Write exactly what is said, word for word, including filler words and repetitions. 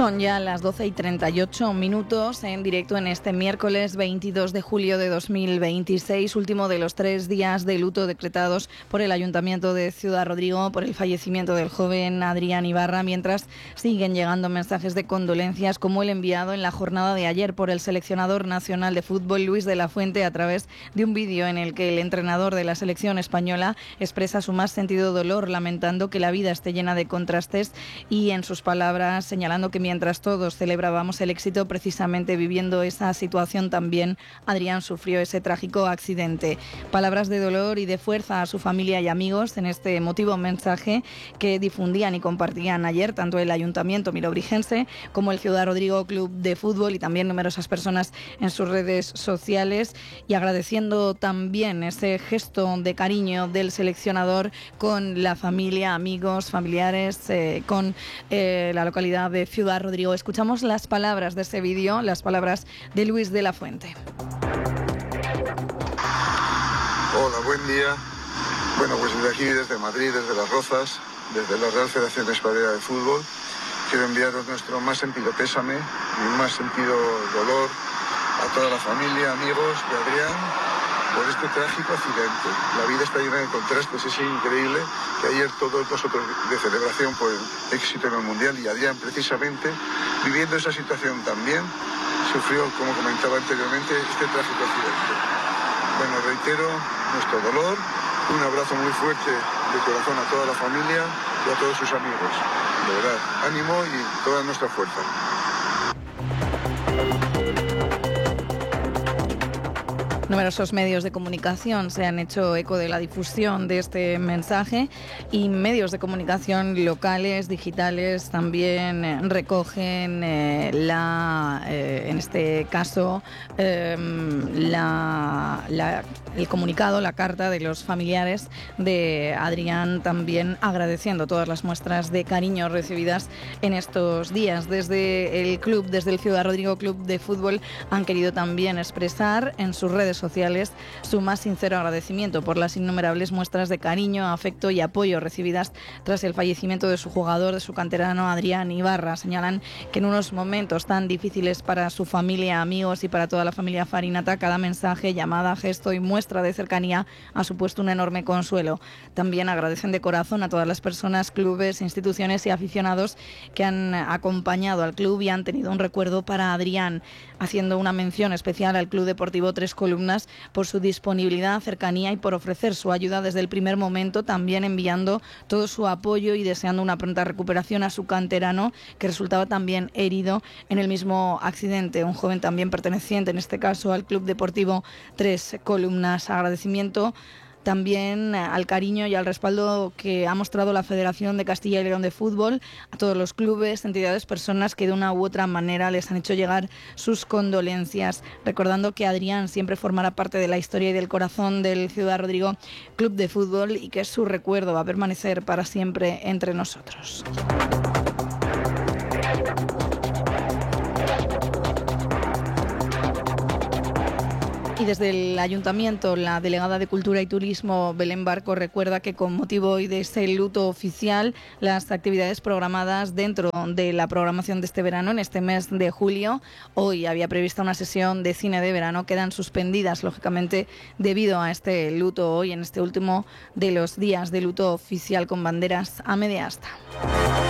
Son ya las doce y treinta y ocho minutos en directo en este miércoles veintidós de julio de dos mil veintiséis, último de los tres días de luto decretados por el Ayuntamiento de Ciudad Rodrigo por el fallecimiento del joven Adrián Ibarra, mientras siguen llegando mensajes de condolencias como el enviado en la jornada de ayer por el seleccionador nacional de fútbol Luis de la Fuente a través de un vídeo en el que el entrenador de la selección española expresa su más sentido dolor, lamentando que la vida esté llena de contrastes y en sus palabras señalando que mientras todos celebrábamos el éxito, precisamente viviendo esa situación también, Adrián sufrió ese trágico accidente. Palabras de dolor y de fuerza a su familia y amigos en este emotivo mensaje que difundían y compartían ayer tanto el Ayuntamiento milobrigense como el Ciudad Rodrigo Club de Fútbol y también numerosas personas en sus redes sociales, y agradeciendo también ese gesto de cariño del seleccionador con la familia, amigos, familiares, eh, con eh, la localidad de Ciudad Rodrigo. Escuchamos las palabras de ese vídeo, las palabras de Luis de la Fuente. Hola, buen día. Bueno, pues desde aquí, desde Madrid, desde Las Rozas, desde la Real Federación Española de Fútbol, quiero enviaros nuestro más sentido pésame y más sentido dolor a toda la familia, amigos de Adrián, por este trágico accidente. La vida está llena de contrastes, es increíble que ayer todos nosotros de celebración por el éxito en el Mundial y Adrián precisamente viviendo esa situación también sufrió, como comentaba anteriormente, este trágico accidente. Bueno, reitero nuestro dolor, un abrazo muy fuerte de corazón a toda la familia y a todos sus amigos. De verdad, ánimo y toda nuestra fuerza. Numerosos medios de comunicación se han hecho eco de la difusión de este mensaje y medios de comunicación locales, digitales, también recogen eh, la, eh, en este caso, eh, la, la, el comunicado, la carta de los familiares de Adrián, también agradeciendo todas las muestras de cariño recibidas en estos días. Desde el club, desde el Ciudad Rodrigo Club de Fútbol, han querido también expresar en sus redes sociales su más sincero agradecimiento por las innumerables muestras de cariño, afecto y apoyo recibidas tras el fallecimiento de su jugador, de su canterano Adrián Ibarra. Señalan que en unos momentos tan difíciles para su familia, amigos y para toda la familia farinata, cada mensaje, llamada, gesto y muestra de cercanía ha supuesto un enorme consuelo. También agradecen de corazón a todas las personas, clubes, instituciones y aficionados que han acompañado al club y han tenido un recuerdo para Adrián, haciendo una mención especial al Club Deportivo Tres Columnas por su disponibilidad, cercanía y por ofrecer su ayuda desde el primer momento, también enviando todo su apoyo y deseando una pronta recuperación a su canterano, que resultaba también herido en el mismo accidente, un joven también perteneciente en este caso al Club Deportivo Tres Columnas. Agradecimiento también al cariño y al respaldo que ha mostrado la Federación de Castilla y León de Fútbol, a todos los clubes, entidades, personas que de una u otra manera les han hecho llegar sus condolencias, recordando que Adrián siempre formará parte de la historia y del corazón del Ciudad Rodrigo Club de Fútbol y que su recuerdo va a permanecer para siempre entre nosotros. Y desde el Ayuntamiento, la delegada de Cultura y Turismo, Belén Barco, recuerda que con motivo hoy de ese luto oficial, las actividades programadas dentro de la programación de este verano, en este mes de julio, hoy había prevista una sesión de cine de verano, quedan suspendidas, lógicamente, debido a este luto hoy, en este último de los días de luto oficial con banderas a media asta.